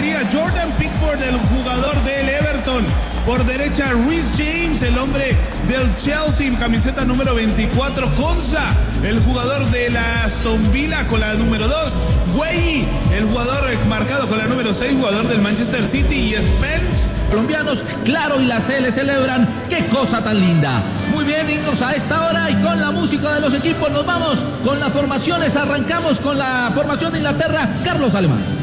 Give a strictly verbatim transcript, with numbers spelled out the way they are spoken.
portería Jordan Pickford, el jugador del Everton. Por derecha Reece James, el hombre del Chelsea, camiseta número veinticuatro. Konsa, el jugador de la Aston Villa con la número dos. Guehi, el jugador marcado con la número seis, jugador del Manchester City. Y Spence. Colombianos, claro, y la C L celebran. ¡Qué cosa tan linda! Muy bien, niños, a esta hora y con la música de los equipos nos vamos con las formaciones. Arrancamos con la formación de Inglaterra. Carlos Alemán.